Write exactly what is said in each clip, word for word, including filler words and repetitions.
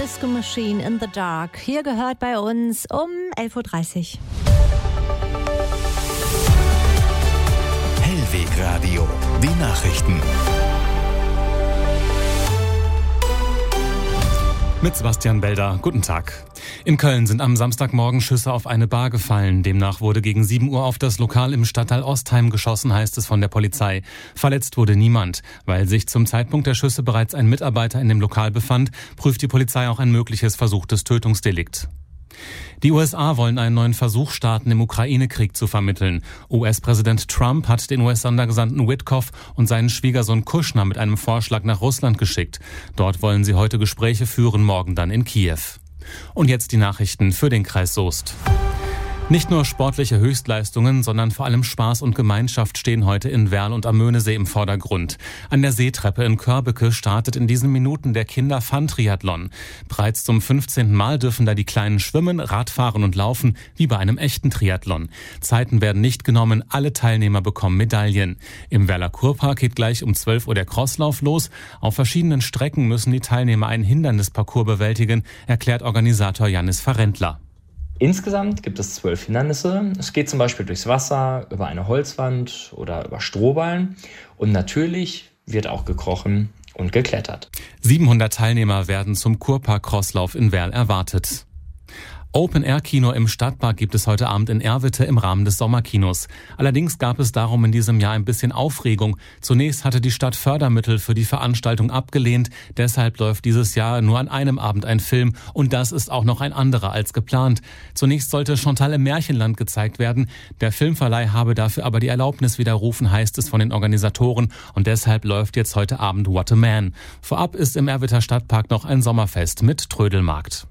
Rescue Machine in the Dark. Hier gehört bei uns um elf Uhr dreißig. Hellweg Radio, die Nachrichten. Mit Sebastian Belder. Guten Tag. In Köln sind am Samstagmorgen Schüsse auf eine Bar gefallen. Demnach wurde gegen sieben Uhr auf das Lokal im Stadtteil Ostheim geschossen, heißt es von der Polizei. Verletzt wurde niemand. Weil sich zum Zeitpunkt der Schüsse bereits ein Mitarbeiter in dem Lokal befand, prüft die Polizei auch ein mögliches versuchtes Tötungsdelikt. Die U S A wollen einen neuen Versuch starten, im Ukraine-Krieg zu vermitteln. U S-Präsident Trump hat den U S-Sondergesandten Witkoff und seinen Schwiegersohn Kushner mit einem Vorschlag nach Russland geschickt. Dort wollen sie heute Gespräche führen, morgen dann in Kiew. Und jetzt die Nachrichten für den Kreis Soest. Nicht nur sportliche Höchstleistungen, sondern vor allem Spaß und Gemeinschaft stehen heute in Werl und am Möhnesee im Vordergrund. An der Seetreppe in Körbeke startet in diesen Minuten der Kinder-Fun-Triathlon. Bereits zum fünfzehnten Mal dürfen da die Kleinen schwimmen, Radfahren und laufen, wie bei einem echten Triathlon. Zeiten werden nicht genommen, alle Teilnehmer bekommen Medaillen. Im Werler Kurpark geht gleich um zwölf Uhr der Crosslauf los. Auf verschiedenen Strecken müssen die Teilnehmer einen Hindernisparcours bewältigen, erklärt Organisator Jannis Farentler. Insgesamt gibt es zwölf Hindernisse. Es geht zum Beispiel durchs Wasser, über eine Holzwand oder über Strohballen. Und natürlich wird auch gekrochen und geklettert. siebenhundert Teilnehmer werden zum Kurpark-Crosslauf in Werl erwartet. Open-Air-Kino im Stadtpark gibt es heute Abend in Erwitte im Rahmen des Sommerkinos. Allerdings gab es darum in diesem Jahr ein bisschen Aufregung. Zunächst hatte die Stadt Fördermittel für die Veranstaltung abgelehnt. Deshalb läuft dieses Jahr nur an einem Abend ein Film. Und das ist auch noch ein anderer als geplant. Zunächst sollte Chantal im Märchenland gezeigt werden. Der Filmverleih habe dafür aber die Erlaubnis widerrufen, heißt es von den Organisatoren. Und deshalb läuft jetzt heute Abend What a Man. Vorab ist im Erwitter Stadtpark noch ein Sommerfest mit Trödelmarkt.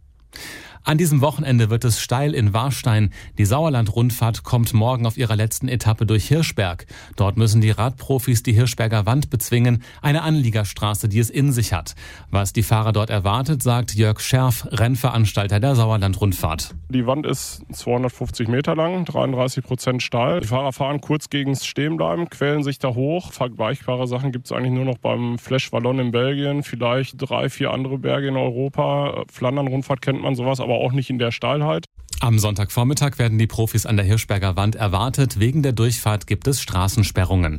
An diesem Wochenende wird es steil in Warstein. Die Sauerland-Rundfahrt kommt morgen auf ihrer letzten Etappe durch Hirschberg. Dort müssen die Radprofis die Hirschberger Wand bezwingen, eine Anliegerstraße, die es in sich hat. Was die Fahrer dort erwartet, sagt Jörg Scherf, Rennveranstalter der Sauerland-Rundfahrt. Die Wand ist zweihundertfünfzig Meter lang, dreiunddreißig Prozent steil. Die Fahrer fahren kurz gegens Stehenbleiben, quälen sich da hoch. Vergleichbare Sachen gibt es eigentlich nur noch beim Flèche Wallonne in Belgien, vielleicht drei, vier andere Berge in Europa. Flandern-Rundfahrt kennt man sowas, aber auch nicht in der Steilheit. Am Sonntagvormittag werden die Profis an der Hirschberger Wand erwartet. Wegen der Durchfahrt gibt es Straßensperrungen.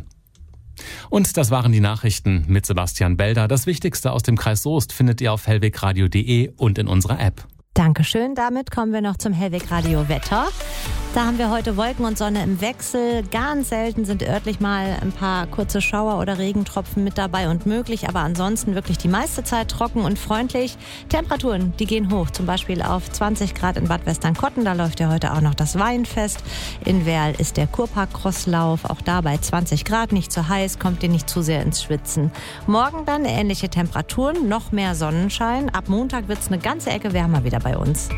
Und das waren die Nachrichten mit Sebastian Belder. Das Wichtigste aus dem Kreis Soest findet ihr auf hellwegradio punkt de und in unserer App. Dankeschön. Damit kommen wir noch zum Hellweg Radio Wetter. Da haben wir heute Wolken und Sonne im Wechsel. Ganz selten sind örtlich mal ein paar kurze Schauer oder Regentropfen mit dabei und möglich. Aber ansonsten wirklich die meiste Zeit trocken und freundlich. Temperaturen, die gehen hoch. Zum Beispiel auf zwanzig Grad in Bad Westernkotten. Da läuft ja heute auch noch das Weinfest. In Werl ist der Kurpark-Crosslauf. Auch da bei zwanzig Grad, nicht zu heiß, kommt ihr nicht zu sehr ins Schwitzen. Morgen dann ähnliche Temperaturen, noch mehr Sonnenschein. Ab Montag wird es eine ganze Ecke wärmer wieder bei uns.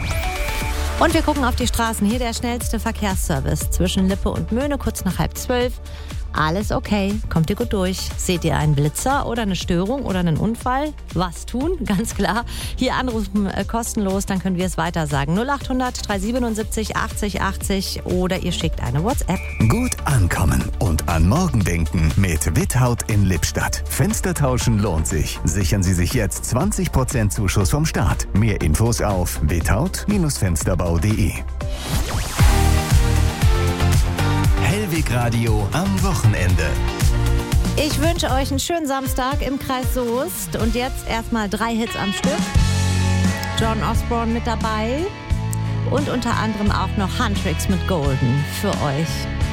Und wir gucken auf die Straßen. Hier der schnellste Verkehrsservice zwischen Lippe und Möhne, kurz nach halb zwölf. Alles okay, kommt ihr gut durch. Seht ihr einen Blitzer oder eine Störung oder einen Unfall? Was tun? Ganz klar. Hier anrufen äh, kostenlos, dann können wir es weiter sagen. null acht hundert dreihundertsiebenundsiebzig achtzig achtzig oder ihr schickt eine WhatsApp. Gut ankommen und an morgen denken mit Withaut in Lippstadt. Fenster tauschen lohnt sich. Sichern Sie sich jetzt zwanzig Prozent Zuschuss vom Staat. Mehr Infos auf withaut Fensterbau punkt de. Hellweg Radio am Wochenende. Ich wünsche euch einen schönen Samstag im Kreis Soest. Und jetzt erstmal drei Hits am Stück. John Osborne mit dabei. Und unter anderem auch noch Huntrix mit Golden für euch.